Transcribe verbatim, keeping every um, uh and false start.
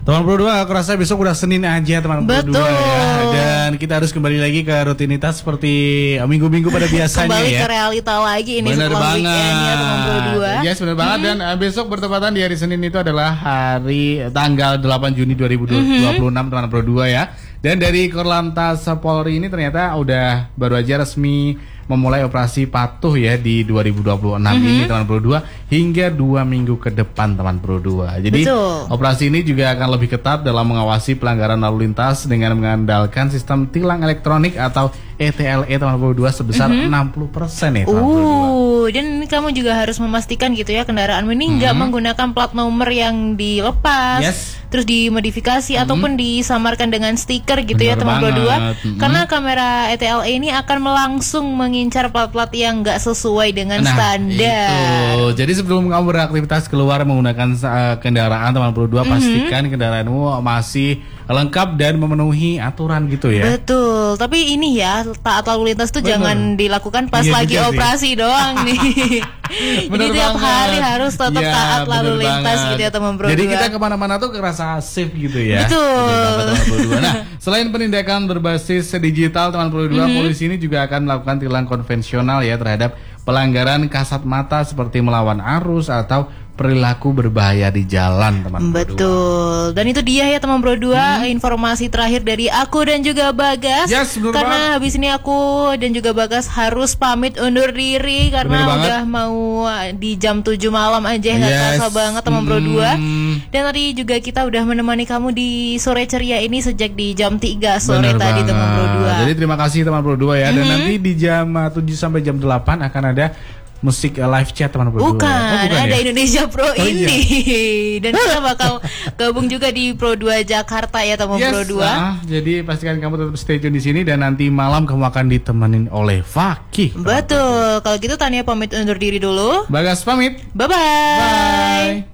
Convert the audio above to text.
Teman Pro dua, aku rasa besok udah Senin aja teman Pro dua ya. Dan kita harus kembali lagi ke rutinitas seperti minggu-minggu pada biasanya. Kembali ya. ke realita lagi ini bener setelah banget. weekend ya teman Pro dua. Yes, benar banget. Dan uh, besok bertepatan di hari Senin itu adalah hari tanggal delapan Juni dua ribu dua puluh enam mm-hmm. teman Pro dua ya. Dan dari Korlantas Polri ini ternyata udah baru aja resmi memulai operasi patuh ya di dua ribu dua puluh enam mm-hmm. ini teman Pro dua hingga dua minggu ke depan teman Pro dua. Jadi Betul. operasi ini juga akan lebih ketat dalam mengawasi pelanggaran lalu lintas dengan mengandalkan sistem tilang elektronik atau E T L E teman Pro dua sebesar mm-hmm. enam puluh persen ya teman Pro dua. Uh, dan kamu juga harus memastikan gitu ya kendaraanmu ini nggak mm-hmm. menggunakan plat nomor yang dilepas, yes. terus dimodifikasi mm-hmm. ataupun disamarkan dengan stiker gitu Bener ya teman Pro dua. Mm-hmm. Karena kamera E T L E ini akan melangsung mengincar plat-plat yang nggak sesuai dengan nah, standar. Itu. Jadi sebelum kamu beraktivitas keluar menggunakan uh, kendaraan teman Pro dua, mm-hmm. pastikan kendaraanmu masih lengkap dan memenuhi aturan gitu ya. Betul. Tapi ini ya taat lalu lintas tuh Bener. jangan dilakukan pas iya, lagi operasi sih. doang nih. Jadi tiap hari harus tetap ya, taat lalu lintas banget. gitu ya teman Pro dua. Jadi kita kemana-mana tuh kerasa safe gitu ya. Betul. Betul nah, selain penindakan berbasis digital teman Pro dua, mm-hmm. polisi ini juga akan melakukan tilang konvensional ya terhadap pelanggaran kasat mata seperti melawan arus atau perilaku berbahaya di jalan teman Pro dua. Betul. Dan itu dia ya teman Pro dua hmm. informasi terakhir dari aku dan juga Bagas. Yes, karena banget. habis ini aku dan juga Bagas harus pamit undur diri karena bener udah banget. mau di jam tujuh malam aja nggak yes. terasa banget teman Pro dua. Hmm. Dan tadi juga kita udah menemani kamu di sore ceria ini sejak di jam tiga sore bener tadi teman Pro dua. Jadi terima kasih teman Pro dua ya. Hmm. Dan nanti di jam tujuh sampai jam delapan akan ada musik uh, live chat teman Pro dua. Bukan, oh, bukan ada ya? Indonesia Pro oh, ini. Iya. Dan kita bakal gabung juga di Pro dua Jakarta ya teman yes, Pro dua. Uh, jadi pastikan kamu tetap stay tune di sini dan nanti malam kamu akan ditemenin oleh Fakih. Betul. Kalau gitu Tania pamit undur diri dulu. Bagas pamit. Bye-bye. Bye.